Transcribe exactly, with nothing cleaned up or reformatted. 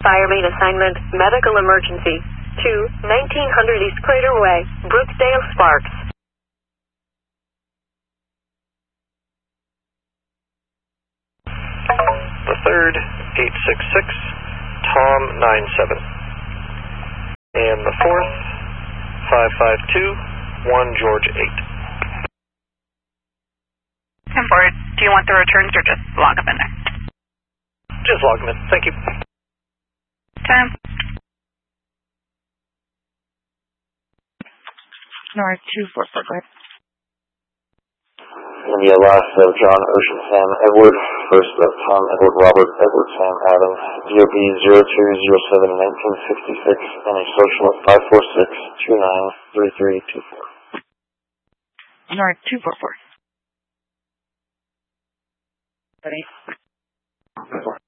Fire main assignment, medical emergency. to nineteen hundred East Crater Way, Brookdale, Sparks. The third, eight six six, Tom nine seven. And the fourth, five five two, one George eight. ten four, do you want the returns or just log them in there? Just log them in. Thank you. Time. North two four four, go ahead. India last of John Ocean Sam Edward, first of Tom Edward Robert Edward Sam Adams, D O B zero two zero seven nineteen sixty-six, and a social at five four six two nine three three two four. North two four four. Ready?